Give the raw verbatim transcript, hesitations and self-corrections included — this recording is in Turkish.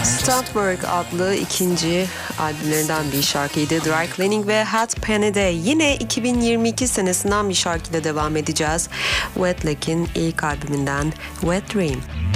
Stuntwork adlı ikinci albümlerinden bir şarkıydı. Dry Cleaning ve Hat Penny'de yine iki bin yirmi iki senesinden bir şarkıyla devam edeceğiz. Wet Leg'in ilk albümünden Wet Dream.